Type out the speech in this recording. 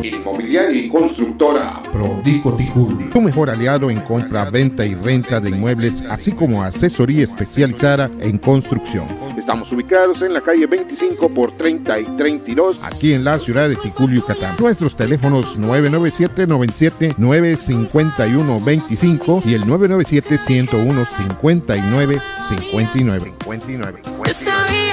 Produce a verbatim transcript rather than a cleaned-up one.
Inmobiliaria y constructora Prodico Ticul, tu mejor aliado en compra, venta y renta de inmuebles, así como asesoría especializada en construcción. Estamos ubicados en la calle veinticinco por treinta y treinta y dos, aquí en la ciudad de Ticul, Yucatán. Nuestros teléfonos nueve nueve siete, nueve siete nueve, cinco uno dos cinco y el nueve nueve siete, uno cero uno, cinco nueve cinco nueve.